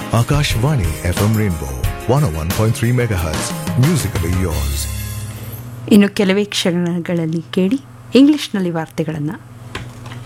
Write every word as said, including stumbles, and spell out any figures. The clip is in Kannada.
Akashvani F M Rainbow one oh one point three megahertz. Musically yours. ಇನ್ನು ಕೆಲವೇ ಕ್ಷಣಗಳಲ್ಲಿ ಕೇಳಿ ಇಂಗ್ಲಿಷ್ನಲ್ಲಿ ವಾರ್ತೆಗಳನ್ನು.